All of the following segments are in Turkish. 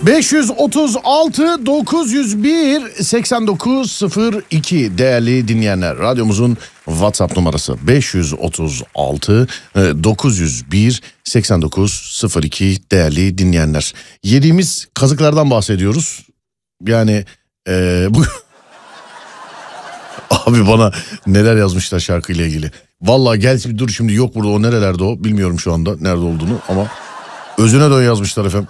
536 901 8902 değerli dinleyenler, radyomuzun WhatsApp numarası 536 901 8902 değerli dinleyenler. Yediğimiz kazıklardan bahsediyoruz. Yani bu abi bana neler yazmışlar şarkıyla ilgili. Vallahi gel dur şimdi, yok burada, o nerelerde o bilmiyorum şu anda nerede olduğunu, ama özüne dön yazmışlar efendim.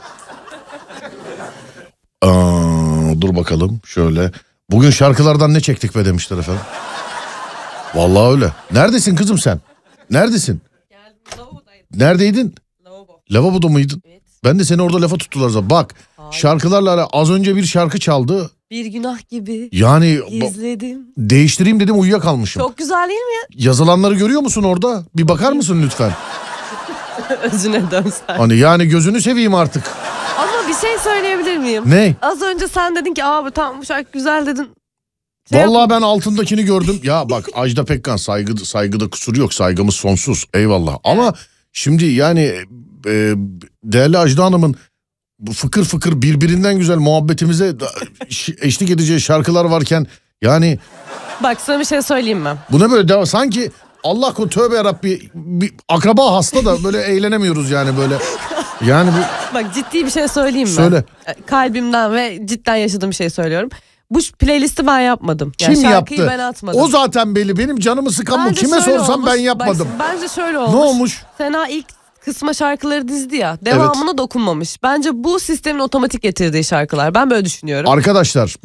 Dur bakalım şöyle. Bugün şarkılardan ne çektik be demişler efendim. Vallahi öyle. Neredesin kızım sen? Neredesin? Geldim, lavabodaydım. Neredeydin? Lavabo. Lavaboda mıydın? Evet. Ben de seni orada lafa tuttular zaten. Bak, Hayır. şarkılarla az önce bir şarkı çaldı. Bir günah gibi Yani gizledim. değiştireyim dedim, uyuyakalmışım. Çok güzel değil mi ya? Yazılanları görüyor musun orada? Bir bakar mısın lütfen? Özüne dönsen. Hani yani gözünü seveyim artık. Ama bir şey söyleyebilir miyim? Ne? Az önce sen dedin ki abi tamam bu şarkı güzel dedin. Vallahi ben altındakini gördüm. Ya bak, Ajda Pekkan, saygıda kusur yok. Saygımız sonsuz. Eyvallah. Ama şimdi yani değerli Ajda Hanım'ın bu fıkır fıkır birbirinden güzel muhabbetimize eşlik edeceği şarkılar varken yani... Bak sana bir şey söyleyeyim mi? Bu ne böyle? Sanki Allah korusun, tövbe yarabbi, bir akraba hasta da böyle eğlenemiyoruz yani böyle. Yani bu... Bak ciddi bir şey söyleyeyim mi? Söyle. Kalbimden ve cidden yaşadığım bir şey söylüyorum. Bu playlisti ben yapmadım. Yani Kim şarkıyı yaptı? ben atmadım. O zaten belli. Benim canımı sıkan bu. Bence Kime şöyle sorsam olmuş. ben yapmadım. Bak, bence şöyle olmuş. Ne olmuş? Sena ilk kısma şarkıları dizdi ya. Devamına dokunmamış. Bence bu sistemin otomatik getirdiği şarkılar. Ben böyle düşünüyorum. Arkadaşlar